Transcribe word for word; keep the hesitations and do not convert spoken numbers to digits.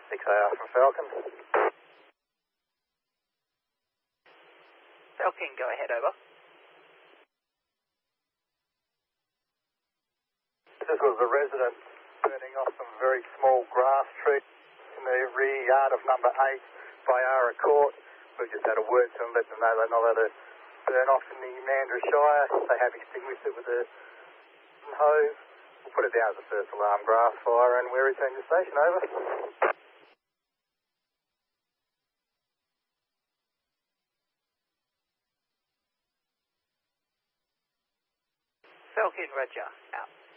six A R from Falcon. Falcon, go ahead, over. This was a resident burning off some very small grass trees in the rear yard of number eight by Ara Court. We just had a word to them, let them know they're not allowed to burn off in the Mandurah Shire. They have extinguished it with a hose. We'll put it down as a first alarm grass fire and we're returning to the station, over. Falcon, roger, out.